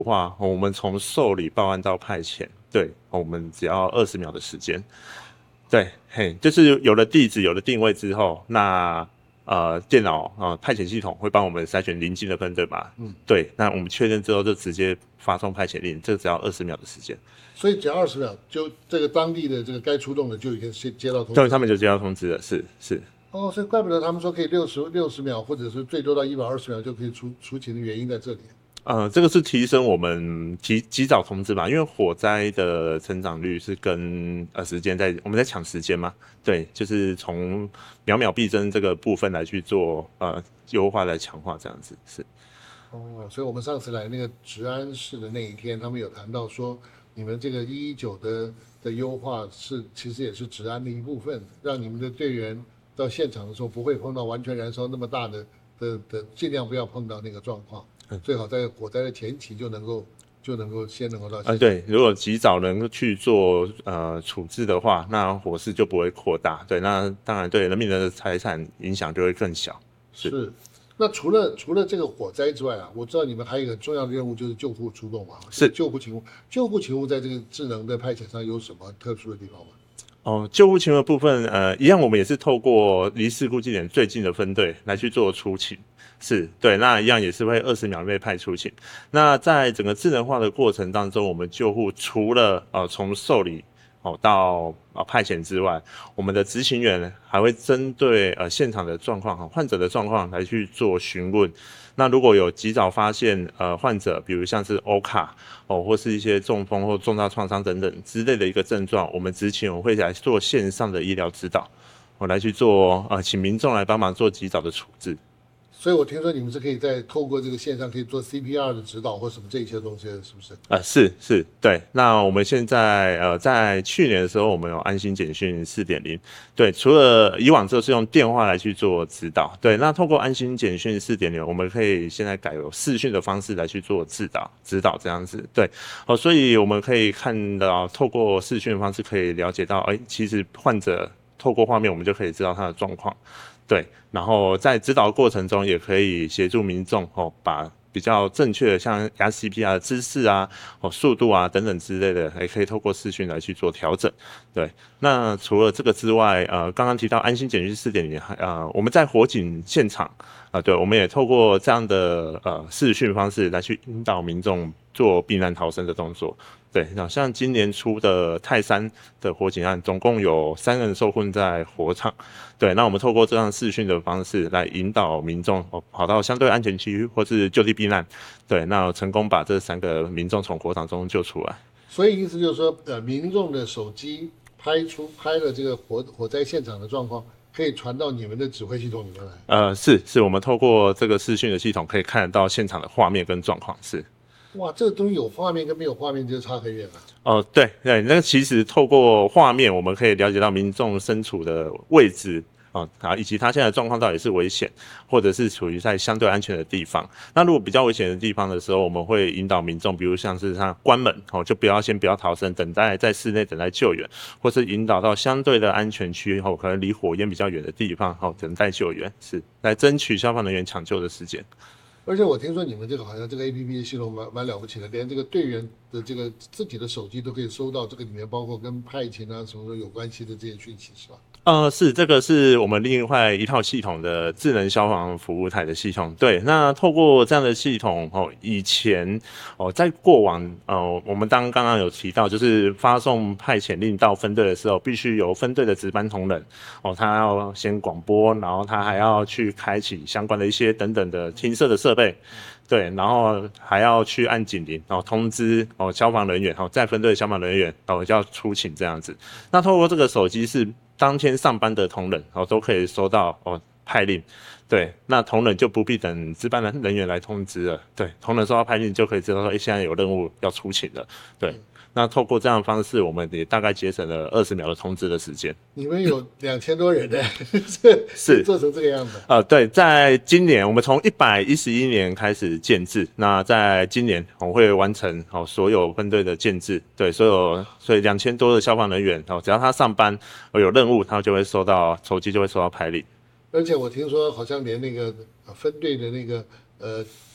话，我们从受理报案到派遣，对，我们只要20秒的时间。对，嘿，就是有了地址、有了定位之后，那电脑派遣系统会帮我们筛选邻近的分队嘛？对，那我们确认之后就直接发送派遣令，这只要20秒的时间。 所以只要20秒，就这个当地的这个该出动的就已经先接到通对， 知了。 他们就接到通知了，是。 哦，所以怪不得他们说可以六十秒，或者是最多到120秒就可以出勤的原因在这里。 这个是提升我们及早通知嘛，因为火灾的成长率是跟时间我们在抢时间嘛，对，就是从秒秒必争这个部分来去做优化来强化这样子是。 哦，所以我们上次来那个治安室的那一天，他们有谈到说，你们这个119的优化其实也是治安的一部分，让你们的队员到现场的时候不会碰到完全燃烧那么大的，尽量不要碰到那个状况，最好在火灾的前期就能够先能够到现场。 对，如果及早能够去做处置的话，那火势就不会扩大，对，那当然对人民的财产影响就会更小。 是，那除了这个火灾之外啊，我知道你们还有一个很重要的任务就是救护出动嘛。 是救护勤务，救护勤务在这个智能的派遣上有什么特殊的地方吗？ 救护勤的部分，一样我们也是透过离事故地点最近的分队来去做出勤，是对，那一样也是会20秒内派出勤。那在整个智能化的过程当中，我们救护除了从受理到派遣之外，我们的执行员还会针对现场的状况、患者的状况来去做询问。那如果有及早发现患者，比如像是欧卡或是一些中风或重大创伤等等之类的一个症状，我们执勤会来做线上的医疗指导，来去做请民众来帮忙做及早的处置。 所以我听说你们是可以透过这个线上可以做 CPR 的指导或什么这些东西的，是不是？ 是，对。那我们现在在去年的时候，我们有安心简讯4.0，对，除了以往就是用电话来去做指导，对，那透过安心简讯4.0，我们可以现在改有视讯的方式来去做指导这样子，对，所以我们可以看到透过视讯的方式可以了解到，其实患者透过画面我们就可以知道他的状况。对，然后在指导过程中，也可以协助民众把比较正确的像压 CPR 的姿势啊、速度啊等等之类的，也可以透过视讯来去做调整。对，那除了这个之外，刚刚提到安心简讯4.0，我们在火警现场对，我们也透过这样的视讯方式来去引导民众做避难逃生的动作。对，像今年初的泰山的火警案，总共有3人受困在火场。对，那我们透过这样视讯的方式来引导民众跑到相对安全区域或是就地避难。对，那成功把这3个民众从火场中救出来。 所以意思就是说，民众的手机拍了这个火灾现场的状况，可以传到你们的指挥系统里面来。 是，我们透过这个视讯的系统可以看得到现场的画面跟状况。是。 哇，这个东西有画面跟没有画面就差很远了。 对，那个其实透过画面，我们可以了解到民众身处的位置以及他现在的状况到底是危险，或者是处于在相对安全的地方。那如果比较危险的地方的时候，我们会引导民众，比如像是他关门就不要逃生，等待在室内等待救援，或是引导到相对的安全区可能离火焰比较远的地方等待救援，是来争取消防人员抢救的时间。 而且我听说你们这个好像这个 APP 系统蛮了不起的，连这个队员的这个自己的手机都可以收到，这个里面包括跟派遣啊什么有关系的这些讯息，是吧？ 这个是我们另外一套系统的智能消防服务台的系统。对，那透过这样的系统以前在过往我们刚刚有提到，就是发送派遣令到分队的时候，必须由分队的值班同仁他要先广播，然后他还要去开启相关的一些等等的听摄的设备。对，然后还要去按警铃，通知消防人员在分队的消防人员要出勤这样子。那透过这个手机是当天上班的同仁都可以收到派令。对，那同仁就不必等值班的人员来通知了。对，同仁收到派令就可以知道说，现在有任务要出勤了。对。那透过这样的方式，我们也大概节省了20秒的通知的时间。 你们有2000多人呢， 是做成这个样子。 对，在今年我们从111年开始建制，那在今年我会完成所有分队的建制。对，所以2000多的消防人员只要他上班有任务，他就会收到手机就会收到派令。 而且我听说好像连那个分队的那个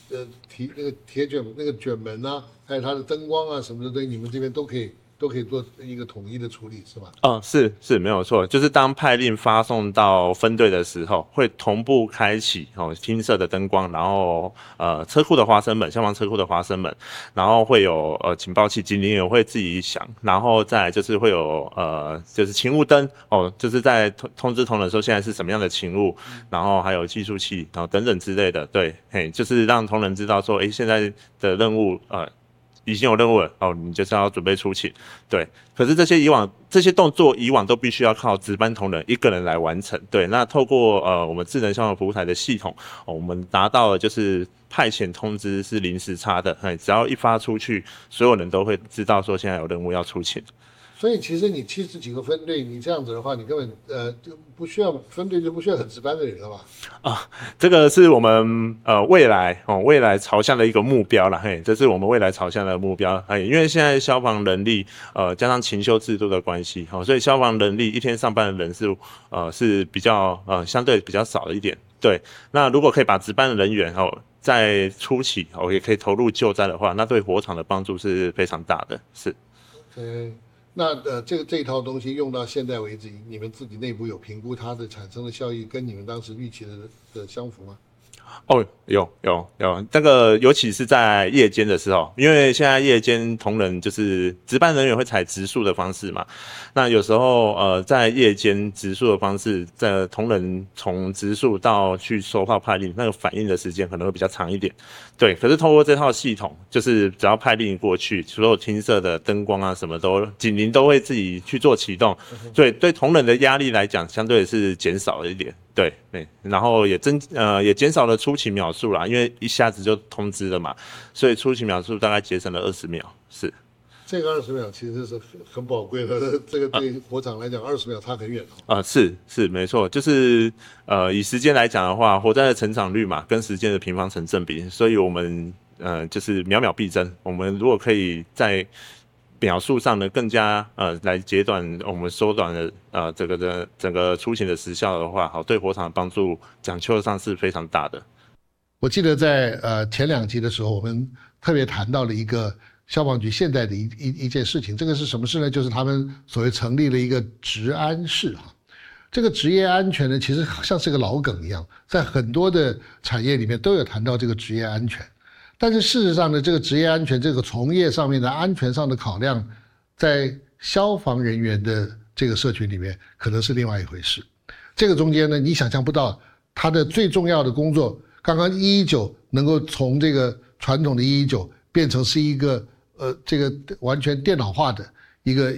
那个铁卷那个卷门啊，还有它的灯光啊什么的，对你们这边都可以做一个统一的处理，是吧？ 是没有错，就是当派令发送到分队的时候，会同步开启厅舍的灯光，然后车库的花生门，消防车库的花生门，然后会有警报器，警铃也会自己响，然后再来就是会有就是勤务灯就是在通知同仁说现在是什么样的勤务，然后还有计数器，然后等等之类的，对，就是让同仁知道说，现在的任务已经有任务了你就是要准备出勤，对。可是这些动作以往都必须要靠值班同仁一个人来完成，对。那透过我们智能消防服务台的系统，我们达到了就是派遣通知是零时差的，只要一发出去，所有人都会知道说现在有任务要出勤。 所以其实你70几个分队，你这样子的话，你根本就不需要分队，就不需要很值班的人了吧？ 这个是我们未来朝向的一个目标啦，这是我们未来朝向的目标。因为现在消防人力加上勤休制度的关系，所以消防人力一天上班的人数是比较相对比较少的一点。对，那如果可以把值班的人员在初期也可以投入救灾的话，那对火场的帮助是非常大的。是。 那这一套东西用到现在为止，你们自己内部有评估它的产生的效益跟你们当时预期的相符吗？ 有，这个尤其是在夜间的时候，因为现在夜间同仁就是值班人员会采直述的方式嘛，那有时候在夜间直述的方式，在同仁从直述到去收到派令，那个反应的时间可能会比较长一点，对。可是透过这套系统，就是只要派令过去，所有厅舍的灯光啊什么警铃都会自己去做启动，对同仁的压力来讲，相对是减少了一点。对，然后也减少了出勤秒数啦，因为一下子就通知了嘛，所以出勤秒数大概节省了20秒。是， 这个20秒其实是很宝贵的，这个对火场来讲20秒差很远是没错，就是以时间来讲的话，火灾的成长率嘛，跟时间的平方成正比，所以我们就是秒秒必争。我们如果可以在秒数上呢更加来截短我们缩短了整个出勤的时效的话，对火场的帮助讲究上是非常大的。 我记得在前2集的时候，我们特别谈到了一个消防局现在的一件事情，这个是什么事呢？就是他们所谓成立了一个职安室这个职业安全呢，其实像是个老梗一样，在很多的产业里面都有谈到这个职业安全。但是事实上呢，这个职业安全这个从业上面的安全上的考量，在消防人员的这个社群里面可能是另外一回事。这个中间呢，你想象不到它的最重要的工作，刚刚119能够从这个传统的119变成是一个这个完全电脑化的一个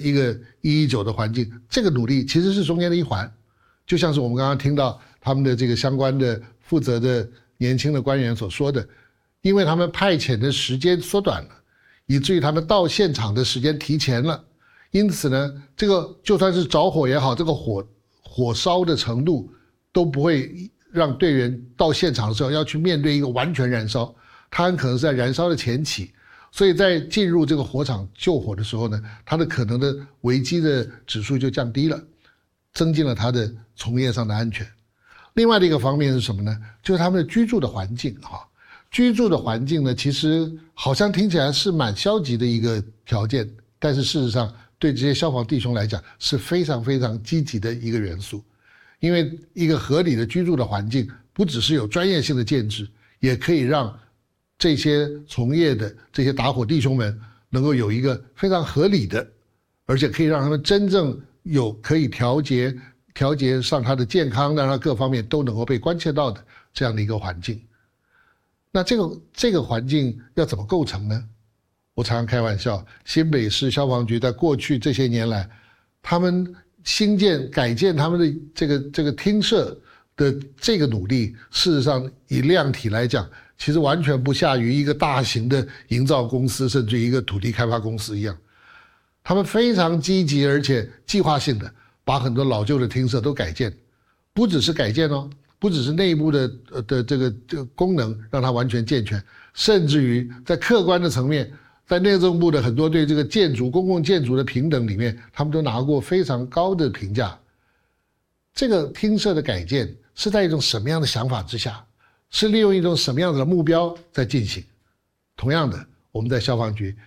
119的环境，这个努力其实是中间的一环。就像是我们刚刚听到他们的这个相关的负责的年轻的官员所说的，因为他们派遣的时间缩短了，以至于他们到现场的时间提前了，因此呢，这个就算是着火也好，这个火烧的程度都不会让队员到现场的时候要去面对一个完全燃烧，他很可能是在燃烧的前期，所以在进入这个火场救火的时候呢，他的可能的危机的指数就降低了，增进了他的从业上的安全。另外的一个方面是什么呢？就是他们的居住的环境居住的环境呢，其实好像听起来是蛮消极的一个条件，但是事实上对这些消防弟兄来讲是非常非常积极的一个元素。因为一个合理的居住的环境，不只是有专业性的建制，也可以让这些从业的这些打火弟兄们能够有一个非常合理的，而且可以让他们真正有可以调节上他的健康，让他各方面都能够被关切到的这样的一个环境。那这个环境要怎么构成呢？我常常开玩笑，新北市消防局在过去这些年来，他们改建他们的这个厅舍的这个努力，事实上以量体来讲，其实完全不下于一个大型的营造公司，甚至一个土地开发公司一样。他们非常积极而且计划性的把很多老旧的厅舍都改建，不只是改建不只是内部的这个功能让它完全健全，甚至于在客观的层面，在内政部的很多对这个公共建筑的评等里面，他们都拿过非常高的评价。这个厅舍的改建是在一种什么样的想法之下？ 是利用一种什么样子的目标在进行。同样的，我们在消防局